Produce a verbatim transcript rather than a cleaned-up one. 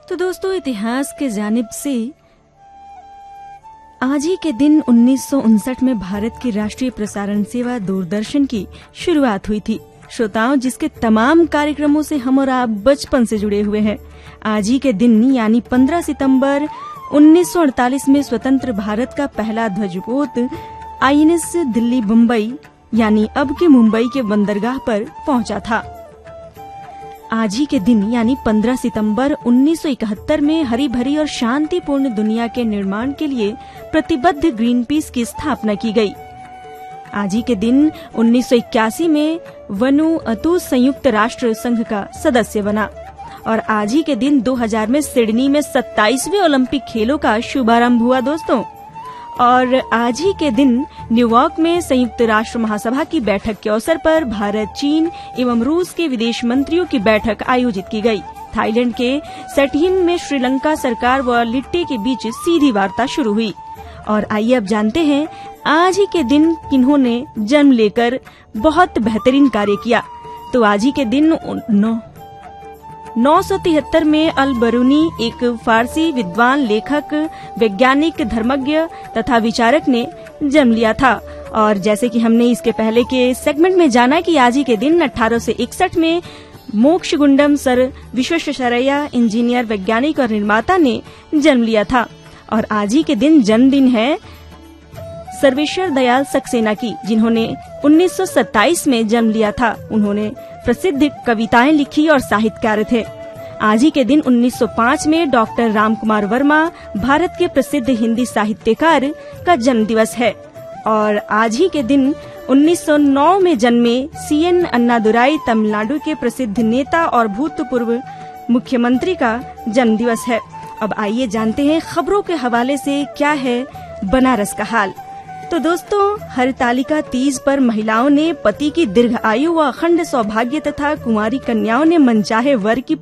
तो दोस्तों, इतिहास के जानिब से आज ही के दिन उन्नीस सौ उनसठ में भारत की राष्ट्रीय प्रसारण सेवा दूरदर्शन की शुरुआत हुई थी। श्रोताओं, जिसके तमाम कार्यक्रमों से हम और आप बचपन से जुड़े हुए हैं। आज ही के दिन यानी पंद्रह सितंबर उन्नीस सौ अड़तालीस में स्वतंत्र भारत का पहला ध्वजपोत आईएनएस दिल्ली बम्बई यानी अब के मुंबई के बंदरगाह पर पहुंचा था। आज ही के दिन यानी पंद्रह सितंबर उन्नीस सौ इकहत्तर में हरी भरी और शांतिपूर्ण दुनिया के निर्माण के लिए प्रतिबद्ध ग्रीन पीस की स्थापना की गई। आज ही के दिन उन्नीस सौ इक्यासी में वनुअतु संयुक्त राष्ट्र संघ का सदस्य बना और आज ही के दिन दो हज़ार में सिडनी में सत्ताईसवें ओलंपिक खेलों का शुभारंभ हुआ दोस्तों। और आज ही के दिन न्यूयॉर्क में संयुक्त राष्ट्र महासभा की बैठक के अवसर पर भारत, चीन एवं रूस के विदेश मंत्रियों की बैठक आयोजित की गई। थाईलैंड के सटहिन में श्रीलंका सरकार व लिट्टे के बीच सीधी वार्ता शुरू हुई। और आइए अब जानते हैं आज ही के दिन किन्होंने जन्म लेकर बहुत बेहतरीन कार्य किया। तो आज ही के दिन नौ नौ सौ तिहत्तर में अल बरूनी एक फारसी विद्वान, लेखक, वैज्ञानिक, धर्मज्ञ तथा विचारक ने जन्म लिया था। और जैसे कि हमने इसके पहले के सेगमेंट में जाना कि आज ही के दिन अठारह सौ इकसठ में मोक्षगुंडम सर विश्वेश्वरैया इंजीनियर, वैज्ञानिक और निर्माता ने जन्म लिया था। और आज ही के दिन जन्मदिन है सर्वेश्वर दयाल सक्सेना की, जिन्होंने उन्नीस सौ सत्ताईस में जन्म लिया था। उन्होंने प्रसिद्ध कविताएं लिखी और साहित्यकार थे। आज ही के दिन उन्नीस सौ पाँच में डॉक्टर रामकुमार वर्मा, भारत के प्रसिद्ध हिंदी साहित्यकार, का जन्म दिवस है। और आज ही के दिन उन्नीस सौ नौ में जन्मे सीएन अन्नादुराई, तमिलनाडु के प्रसिद्ध नेता और भूतपूर्व मुख्यमंत्री का जन्म दिवस है। अब आइए जानते हैं खबरों के हवाले से क्या है बनारस का हाल। तो दोस्तों, हरतालिका तीज पर महिलाओं ने पति की दीर्घ आयु व अखंड सौभाग्य तथा कुंवारी कन्याओं ने मनचाहे वर की